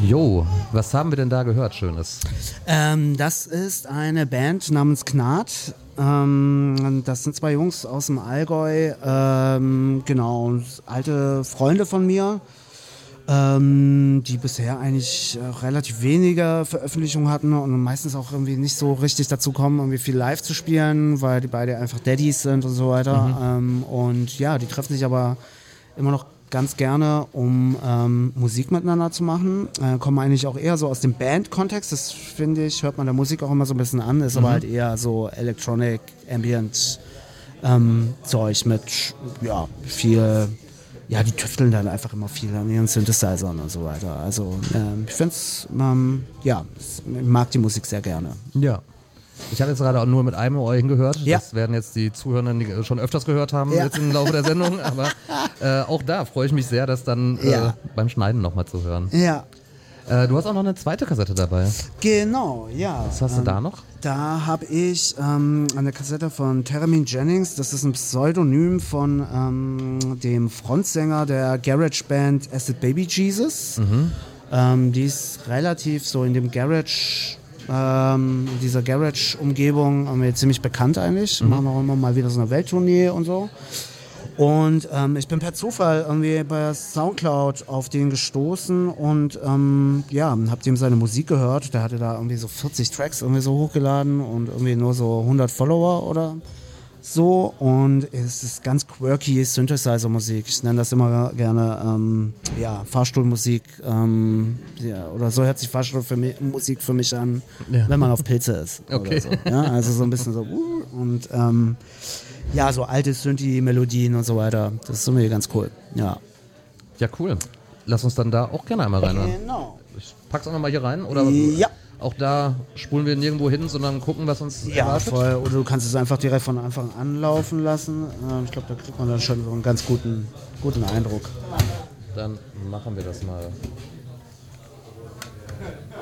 Jo, was haben wir denn da gehört, Schönes? Das ist eine Band namens Gnad. Das sind 2 Jungs aus dem Allgäu, genau, alte Freunde von mir, die bisher eigentlich relativ wenige Veröffentlichungen hatten und meistens auch irgendwie nicht so richtig dazu kommen, irgendwie viel live zu spielen, weil die beide einfach Daddies sind und so weiter. Und ja, die treffen sich aber immer noch ganz gerne, um Musik miteinander zu machen. Kommen eigentlich auch eher so aus dem Band-Kontext. Das finde ich, hört man der Musik auch immer so ein bisschen an. Ist aber halt eher so Electronic, Ambient Zeug mit ja, viel. Ja, die tüfteln dann einfach immer viel an ihren Synthesizern und so weiter. Also ich finde es, ja, ich mag die Musik sehr gerne. Ja. Ich habe jetzt gerade auch nur mit einem Ohr hingehört. Ja. Das werden jetzt die Zuhörenden, die schon öfters gehört haben, jetzt im Laufe der Sendung. Aber auch da freue ich mich sehr, das dann beim Schneiden nochmal zu hören. Ja. Du hast auch noch eine zweite Kassette dabei. Genau, ja. Was hast du da noch? Da habe ich eine Kassette von Theremin Jennings. Das ist ein Pseudonym von dem Frontsänger der Garage-Band Acid Baby Jesus. Die ist relativ so in dem Garage... in dieser Garage-Umgebung ziemlich bekannt eigentlich. Machen auch immer mal wieder so eine Welttournee und so. Und ich bin per Zufall irgendwie bei Soundcloud auf den gestoßen und hab dem seine Musik gehört. Der hatte da irgendwie so 40 Tracks irgendwie so hochgeladen und irgendwie nur so 100 Follower oder so. Und es ist ganz quirky Synthesizer-Musik. Ich nenne das immer gerne Fahrstuhlmusik. Oder so hört sich Fahrstuhlmusik für mich an, wenn man auf Pilze ist. Okay. Oder so. Ja, also so ein bisschen so und so alte Synthi-Melodien und so weiter. Das ist irgendwie ganz cool. Ja. Ja, cool. Lass uns dann da auch gerne einmal reinhören. Genau. Ich pack's auch nochmal hier rein, oder? Ja. Auch da spulen wir nirgendwo hin, sondern gucken, was uns erwartet. Voll. Oder du kannst es einfach direkt von Anfang an laufen lassen. Ich glaube, da kriegt man dann schon so einen ganz guten Eindruck. Dann machen wir das mal.